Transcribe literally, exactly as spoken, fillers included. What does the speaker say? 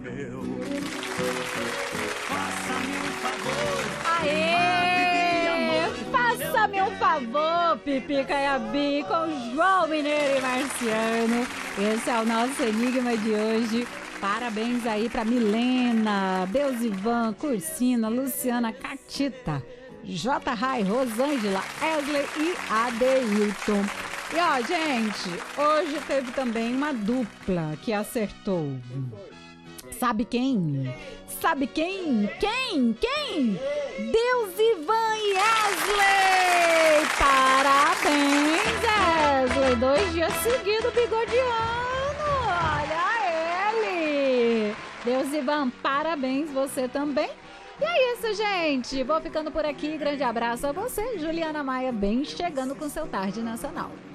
meu. Faça-me um favor. Aê! Faça-me um favor, Pipi Caiabi, com João Mineiro e Marciano. Esse é o nosso enigma de hoje. Parabéns aí pra Milena, Beusivan, Cursina, Luciana, Catita, J. Rai, Rosângela, Esley e Adeilton. E ó, gente, hoje teve também uma dupla que acertou. Sabe quem? Sabe quem? Quem? Quem? Deusivan e Esley! Parabéns, Esley! Dois dias seguidos, bigodiano! Olha ele! Deusivan, parabéns, você também! E é isso, gente! Vou ficando por aqui. Grande abraço a você, Juliana Maia, bem chegando com seu Tarde Nacional.